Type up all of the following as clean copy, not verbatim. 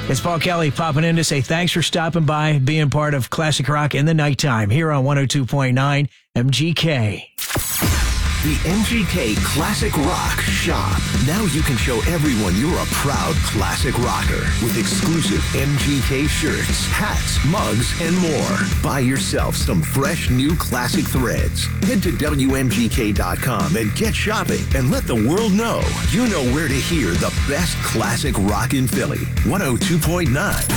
It's Paul Kelly popping in to say thanks for stopping by, being part of Classic Rock in the Nighttime here on 102.9 MGK. The MGK Classic Rock Shop. Now you can show everyone you're a proud classic rocker with exclusive MGK shirts, hats, mugs, and more. Buy yourself some fresh new classic threads. Head to WMGK.com and get shopping and let the world know you know where to hear the best classic rock in Philly. 102.9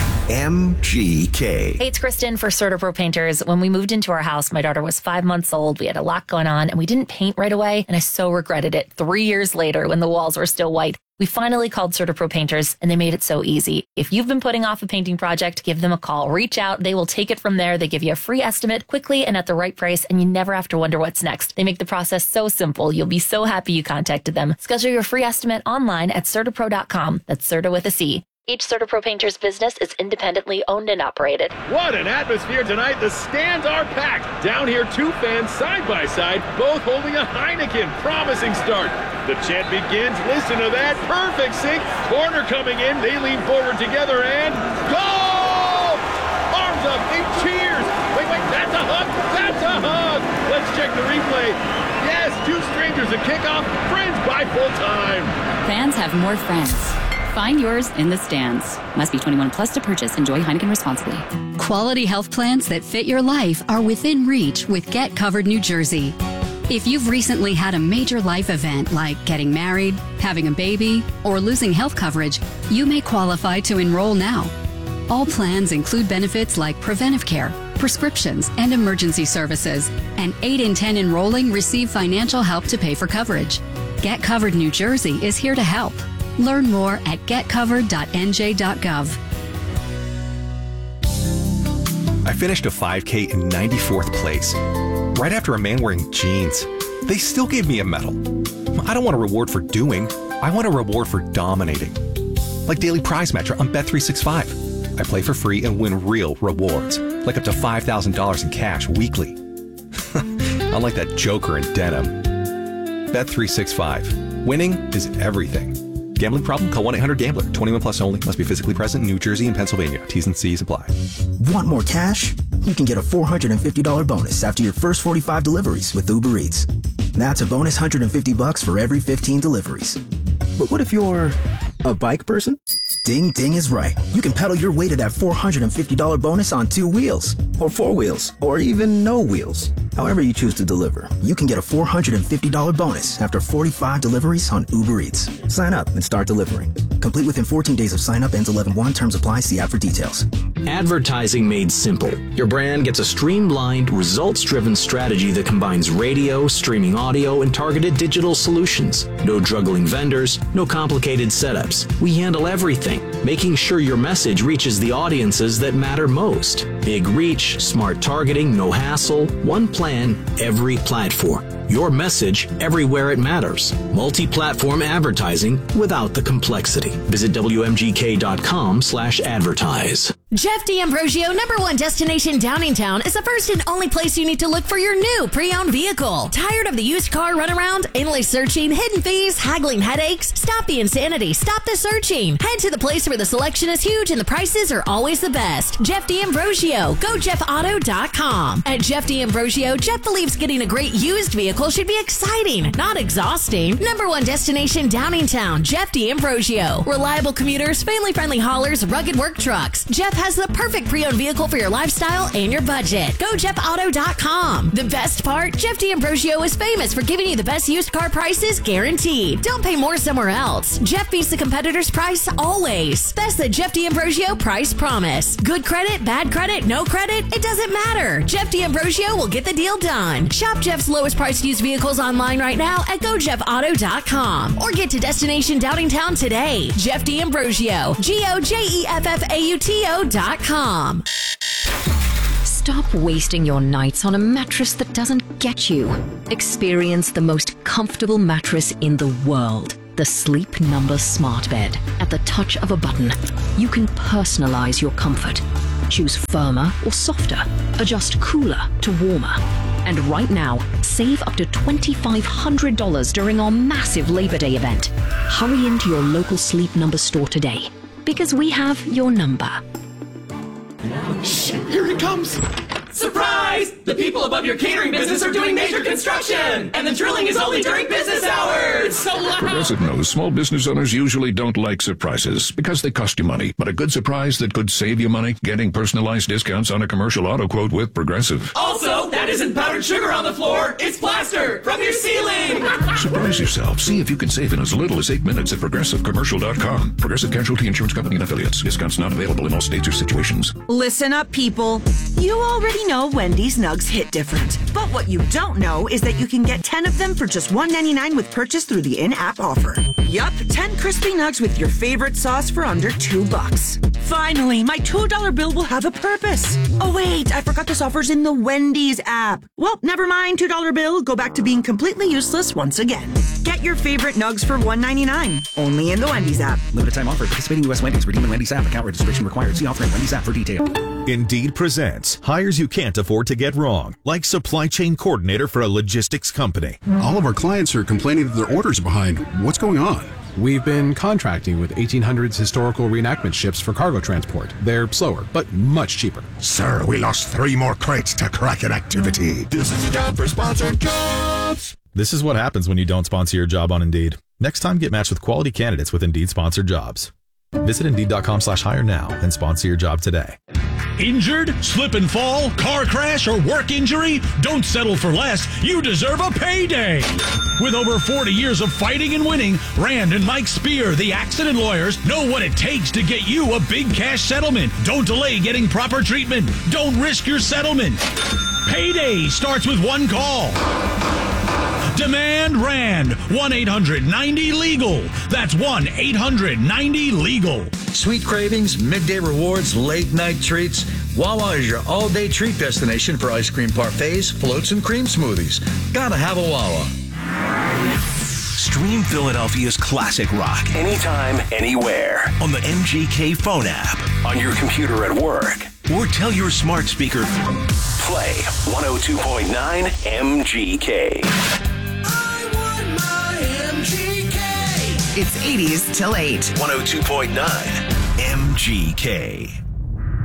MGK. Hey, it's Kristen for CertaPro Painters. When we moved into our house, my daughter was 5 months old. We had a lot going on and we didn't paint right away. And I so regretted it 3 years later when the walls were still white. We finally called CertaPro Painters and they made it so easy. If you've been putting off a painting project, give them a call. Reach out. They will take it from there. They give you a free estimate quickly and at the right price, and you never have to wonder what's next. They make the process so simple. You'll be so happy you contacted them. Schedule your free estimate online at CertaPro.com. That's Certa with a C. Each CertaPro Painters business is independently owned and operated. What an atmosphere tonight. The stands are packed. Down here, two fans side by side, both holding a Heineken. Promising start. The chant begins. Listen to that. Perfect sync. Corner coming in. They lean forward together and goal! Arms up. They cheers. Wait. That's a hug. That's a hug. Let's check the replay. Yes, two strangers at kickoff. Friends by full time. Fans have more friends. Find yours in the stands. Must be 21 plus to purchase. Enjoy Heineken responsibly. Quality health plans that fit your life are within reach with Get Covered New Jersey. If you've recently had a major life event like getting married, having a baby, or losing health coverage, you may qualify to enroll now. All plans include benefits like preventive care, prescriptions, and emergency services. And 8 in 10 enrolling receive financial help to pay for coverage. Get Covered New Jersey is here to help. Learn more at getcovered.nj.gov. I finished a 5K in 94th place, right after a man wearing jeans. They still gave me a medal. I don't want a reward for doing. I want a reward for dominating. Like Daily Prize Matcher on Bet365. I play for free and win real rewards, like up to $5,000 in cash weekly. Unlike that joker in denim. Bet365. Winning is everything. Gambling problem? Call 1-800-GAMBLER. 21 plus only. Must be physically present in New Jersey and Pennsylvania. T's and C's apply. Want more cash? You can get a $450 bonus after your first 45 deliveries with Uber Eats. That's a bonus $150 for every 15 deliveries. But what if you're a bike person? Ding Ding is right. You can pedal your way to that $450 bonus on 2 wheels, or 4 wheels, or even no wheels. However you choose to deliver, you can get a $450 bonus after 45 deliveries on Uber Eats. Sign up and start delivering. Complete within 14 days of sign up. Ends 11/1. Terms apply. See app for details. Advertising made simple. Your brand gets a streamlined, results-driven strategy that combines radio, streaming audio, and targeted digital solutions. No juggling vendors, no complicated setups. We handle everything, making sure your message reaches the audiences that matter most. Big reach, smart targeting, no hassle, one plan, every platform. Your message everywhere it matters. Multi-platform advertising without the complexity. Visit WMGK.com/advertise. Jeff D'Ambrosio, #1 destination Downingtown, is the first and only place you need to look for your new pre-owned vehicle. Tired of the used car runaround? Endless searching, hidden fees, haggling headaches? Stop the insanity. Stop the searching. Head to the place where the selection is huge and the prices are always the best. Jeff D'Ambrosio. Go JeffAuto.com. At Jeff D'Ambrosio, Jeff believes getting a great used vehicle should be exciting, not exhausting. #1 destination Downingtown, Jeff D'Ambrosio. Reliable commuters, family-friendly haulers, rugged work trucks. Jeff has the perfect pre-owned vehicle for your lifestyle and your budget. Go JeffAuto.com. The best part, Jeff D'Ambrosio is famous for giving you the best used car prices guaranteed. Don't pay more somewhere else. Jeff beats the competitor's price always. That's the Jeff D'Ambrosio price promise. Good credit, bad credit, no credit, it doesn't matter. Jeff D'Ambrosio will get the deal done. Shop Jeff's lowest priced used vehicles online right now at GoJeffAuto.com or get to Destination Downingtown today. Jeff D'Ambrosio. GoJeffAuto.com. Stop wasting your nights on a mattress that doesn't get you. Experience the most comfortable mattress in the world. The Sleep Number Smart Bed. At the touch of a button, you can personalize your comfort. Choose firmer or softer. Adjust cooler to warmer. And right now, save up to $2,500 during our massive Labor Day event. Hurry into your local Sleep Number store today. because we have your number. Shit, here he comes! Surprise! The people above your catering business are doing major construction! And the drilling is only during business hours! So loud! Progressive knows small business owners usually don't like surprises because they cost you money. But a good surprise that could save you money? Getting personalized discounts on a commercial auto quote with Progressive. Also, that isn't powdered sugar on the floor, it's plaster from your ceiling! Surprise yourself. See if you can save in as little as 8 minutes at ProgressiveCommercial.com. Progressive Casualty Insurance Company and Affiliates. Discounts not available in all states or situations. Listen up, people. You already know Wendy's Nugs hit different. But what you don't know is that you can get 10 of them for just $1.99 with purchase through the in-app offer. Yup, 10 crispy nugs with your favorite sauce for under $2. Finally, my $2 bill will have a purpose. Oh wait, I forgot this offer's in the Wendy's app. Well, never mind, $2 bill. Go back to being completely useless once again. Get your favorite nugs for $1.99. Only in the Wendy's app. Limited time offer. Participating U.S. Wendy's. Redeem in Wendy's app. Account registration required. See offer in Wendy's app for details. Indeed presents hires you can't afford to get wrong, like supply chain coordinator for a logistics company. All of our clients are complaining that their orders are behind. What's going on? We've been contracting with 1800s historical reenactment ships for cargo transport. They're slower, but much cheaper. Sir, we lost 3 more crates to Kraken activity. This is a job for sponsored jobs. This is what happens when you don't sponsor your job on Indeed. Next time, get matched with quality candidates with Indeed sponsored jobs. Visit Indeed.com/hire now and sponsor your job today. Injured? Slip and fall? Car crash or work injury? Don't settle for less. You deserve a payday. With over 40 years of fighting and winning, Rand and Mike Spear, the accident lawyers, know what it takes to get you a big cash settlement. Don't delay getting proper treatment. Don't risk your settlement. Payday starts with one call. Demand Rand. 1-800-90-LEGAL. That's 1-800-90-LEGAL. Sweet cravings, midday rewards, late night treats. Wawa is your all-day treat destination for ice cream parfaits, floats, and cream smoothies. Gotta have a Wawa. Stream Philadelphia's classic rock anytime, anywhere on the MGK phone app, on your computer at work, or tell your smart speaker, play 102.9 MGK. It's 80s till 8. 102.9 MGK.